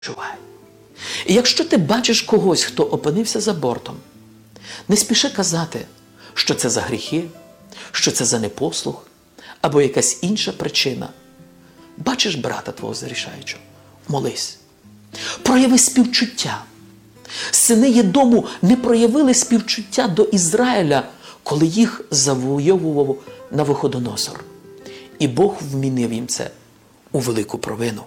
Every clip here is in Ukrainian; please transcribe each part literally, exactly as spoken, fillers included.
Чувай. І якщо ти бачиш когось, хто опинився за бортом, не спіши казати, що це за гріхи, що це за непослух, або якась інша причина. Бачиш брата твого зарішаючого? Молись. Прояви співчуття. Сини Єдому не проявили співчуття до Ізраїля, коли їх завойовував Навуходоносор. І Бог вмінив їм це у велику провину.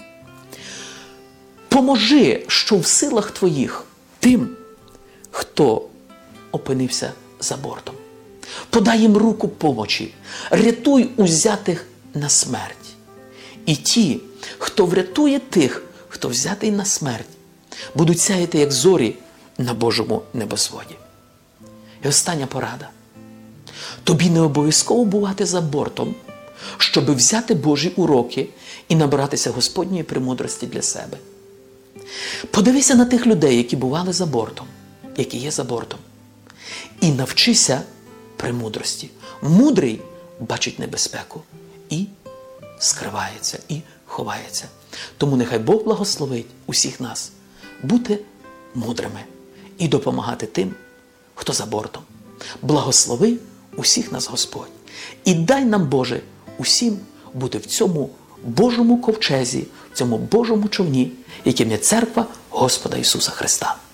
Поможи, що в силах твоїх, тим, хто опинився за бортом. Подай їм руку помочі, рятуй узятих на смерть. І ті, хто врятує тих, хто взятий на смерть, будуть сяяти, як зорі на Божому небосводі. І остання порада. Тобі не обов'язково бувати за бортом, щоби взяти Божі уроки і набратися Господньої премудрості для себе. Подивися на тих людей, які бували за бортом, які є за бортом, і навчися премудрості. Мудрий бачить небезпеку і скривається, і ховається. Тому нехай Бог благословить усіх нас бути мудрими і допомагати тим, хто за бортом. Благослови усіх нас Господь. І дай нам, Боже, усім бути в цьому Божому ковчезі, в цьому Божому човні, яким є церква Господа Ісуса Христа.